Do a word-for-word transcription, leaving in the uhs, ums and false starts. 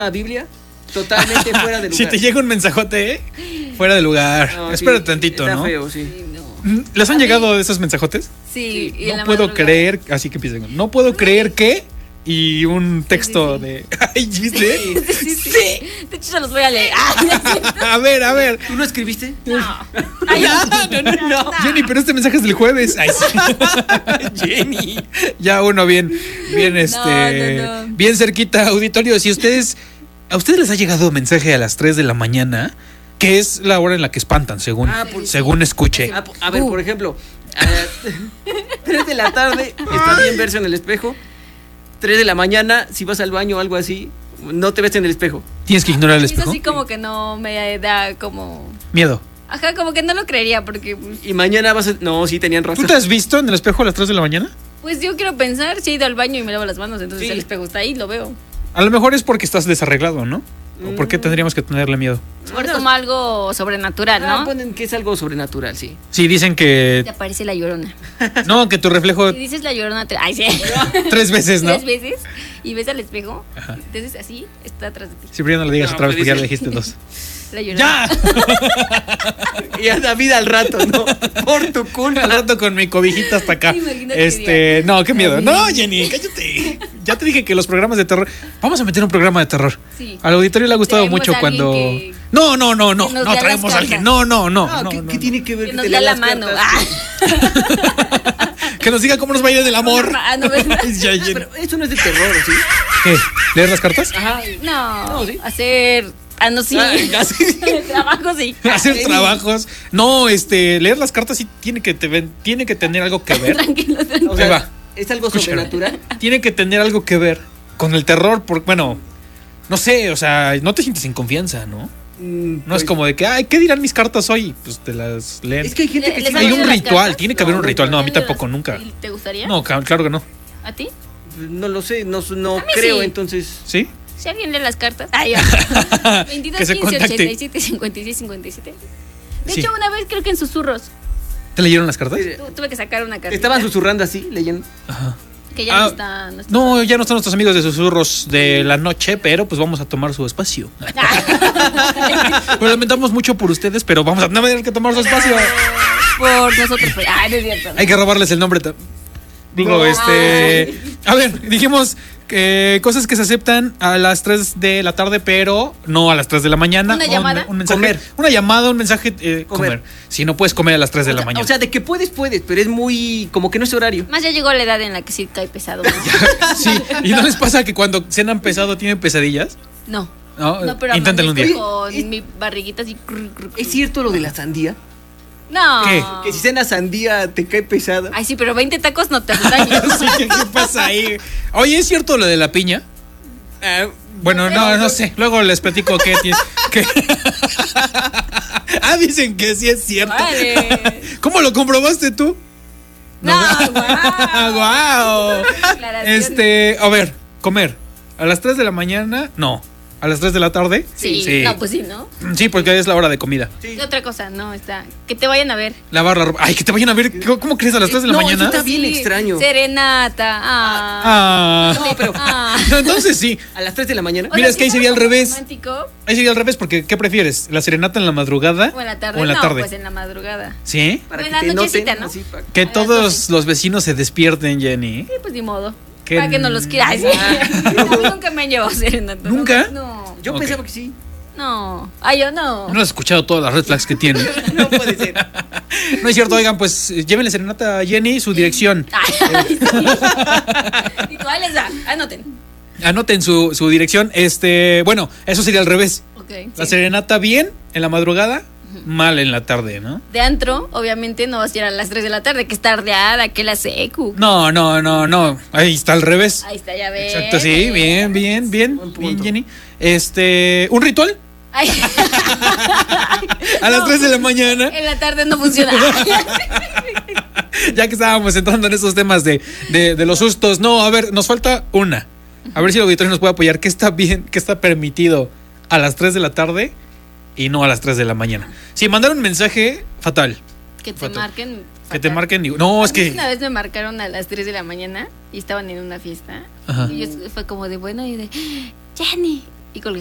la Biblia, totalmente fuera de lugar. Si te llega un mensajote, ¿eh? Fuera de lugar. No, Espera sí, tantito, está ¿no? Feo, sí. Sí, no. ¿Les han llegado esos mensajotes? Sí, Sí. y en No la puedo madrugada. creer, así que empiecen. No puedo creer que. Y un texto sí, sí. de. Ay, ¿viste? Sí, sí, sí. De hecho, se los voy a leer. Ah, A ver, a ver. ¿Tú lo escribiste? no. Ay, No, no, no. Jenny, pero este mensaje es del jueves. Ay, sí. Jenny. Ya uno bien, bien, este. no, no. Bien cerquita, auditorio. Si ustedes. ¿A ustedes les ha llegado un mensaje a las tres de la mañana? Que es la hora en la que espantan, según, Ah, pues, según escuché. A, a ver, Uh. por ejemplo, a las tres de la tarde, está bien verse en el espejo. tres de la mañana, si vas al baño o algo así, no te ves en el espejo. Tienes que ignorar el Es espejo. así como que no me da como... Miedo. Ajá, como que no lo creería porque... Pues, Y mañana vas a... No, sí, tenían razón. ¿Tú te has visto en el espejo a las tres de la mañana? pues yo quiero pensar, si he ido al baño y me lavo las manos, entonces Sí. el espejo está ahí, lo veo. A lo mejor es porque estás desarreglado, ¿no? ¿O por qué tendríamos que tenerle miedo? Por No, como algo sobrenatural, Ah, ¿no? ponen que es algo sobrenatural, sí. Sí, dicen que... Te aparece la llorona. No, que tu reflejo Si dices la llorona, te... Ay, sí. tres veces, ¿no? Tres veces y ves al espejo, Ajá. entonces así está atrás de ti. Siempre no le digas No, otra vez pues porque ya le dice- dijiste dos. La llorona. ¡Ya! Y a David al rato, ¿no? Por tu culpa. Al rato con mi cobijita hasta acá. Imagínate Este, que no, qué miedo. No, Jenny, cállate. Ya te dije que los programas de terror. Vamos a meter un programa de terror. Sí. Al auditorio le ha gustado Traemos mucho a alguien cuando. que- No, no, no, no. que nos No lea traemos las a alguien. cartas. No, no, no. Ah, no, ¿qué, no. qué tiene que ver Que que nos te da lea la las mano. cartas? Ah. Que nos diga cómo nos va a ir en el amor. Ah, no, ¿verdad? Ya, Ah, Jenny. pero eso no es de terror, ¿sí? ¿Qué? ¿Leer las cartas? Ajá. No, No, sí. hacer... Ah, no, sí. Ah, ya sí. Trabajo, sí. Hacer Jenny. trabajos. No, este, leer las cartas sí tiene que, te ven- tiene que tener algo que ver. Tranquilo, tranquilo. O Ahí sea, va. es algo Escúchame. sobrenatural. Tiene que tener algo que ver con el terror, porque, bueno, no sé, o sea, no te sientes en confianza, ¿no? Mm, No es pues, como de que, ay, ¿qué dirán mis cartas hoy? Pues te las leen. Es que hay gente ¿Le- que les sí han Hay leído un las ritual, cartas? tiene que haber No, un ritual. No, a mí ¿Te han leído tampoco, las- nunca. ¿Te gustaría? No, ca- claro que no. ¿A ti? No lo sé, no, no A mí creo, sí. entonces. ¿Sí? Si alguien lee las cartas. Ay, ya. veintidós, Que se quince, contacte. ochenta y siete, cincuenta y seis, cincuenta y siete. De Sí. hecho, una vez creo que en susurros ¿Te leyeron las cartas? Sí. tu- tuve que sacar una carta. Estaban susurrando así, leyendo. Ajá. Que ya Ah, no está. No, está No, ya no están nuestros amigos de susurros de la noche, pero pues vamos a tomar su espacio. Lo lamentamos mucho por ustedes, pero vamos a tener que tomar su espacio. Por nosotros. Pues. Ay, no es cierto. Hay que robarles el nombre. ta- Digo, No. este. A ver, dijimos que cosas que se aceptan a las tres de la tarde, pero no a las tres de la mañana. ¿Una Un- llamada? Un, mensaje. Comer. Una llamada, un mensaje. eh, comer. Comer. Si no puedes comer a las tres de O la sea, mañana. o sea, de que puedes, puedes, pero es muy. Como que no es horario. Más ya llegó la edad en la que sí cae pesado. ¿no? Sí, ¿y no les pasa que cuando cenan pesado tienen pesadillas? No. No, No, pero inténtenlo un día. amanezco con Oye, mi barriguita así. crr, crr, crr. ¿Es cierto lo de la sandía? No. ¿Qué? Que si cenas sandía te cae pesada. Ay, sí, pero veinte tacos no te hacen daño. Sí, ¿qué, qué pasa ahí? Oye, ¿es cierto lo de la piña? Ah, Bueno, no, no sé. Luego les platico qué tiene. qué- Ah, dicen que sí es cierto. Vale. ¿Cómo lo comprobaste tú? No, guau. Guau. Aclaraciones. Este, a ver, comer. ¿A las tres de la mañana? No. ¿A las tres de la tarde? Sí, Sí. no, pues sí, ¿no? Sí, porque es la hora de comida. sí. ¿Qué otra cosa? No, está. Que te vayan a ver. Lavar la ropa. Ay, que te vayan a ver. ¿Cómo, cómo crees a las tres de la No, mañana? eso está bien extraño. Serenata. Ah. Ah. No, pero Ah. Entonces sí. a las tres de la mañana. Mira, es que ahí sí, sería al como revés. Romántico, Ahí sería al revés, porque ¿qué prefieres? ¿La serenata en la madrugada? o en la tarde. ¿O en la no, tarde? pues en la madrugada. ¿Sí? Para en que la te nochecita, noten. ¿no? Así, para- Que A las todos doce. los vecinos se despierten, Jenny. Sí, pues ni modo. Que Para que no los quiera. Ay, sí. A mí nunca me han llevado serenata. ¿no? ¿Nunca? No. Yo Ok. pensaba que sí. No. Ay, yo no. No has escuchado todas las red flags que tiene. No puede ser. No es cierto, oigan, pues eh, llévenle serenata a Jenny, su dirección. Ay, sí. Y tú, ahí les da. Anoten. Anoten su, su dirección. Este, bueno, eso sería al revés. Ok. La sí. serenata bien en la madrugada, mal en la tarde, ¿no? De antro, obviamente no vas a ir a las tres de la tarde, que es tardeada, que la secu. No, no, no, no. Ahí está al revés. Ahí está, ya ves. Exacto, sí, bien, bien, bien, Buen bien, punto. Jenny. Este, ¿un ritual? Ay. A las No, tres de la mañana. En la tarde no funciona. Ya que estábamos entrando en esos temas de, de, de los sustos. No, a ver, nos falta una. A ver si el auditorio nos puede apoyar. ¿Qué está bien, qué está permitido a las tres de la tarde y no a las tres de la mañana? Si mandar un mensaje, fatal. Que te Fatal. marquen. Que te fatal. marquen. digo, No, es A mí que. Una vez me marcaron a las tres de la mañana y estaban en una fiesta. Ajá. Y yo fue como de bueno y de Jenny. Y colgué.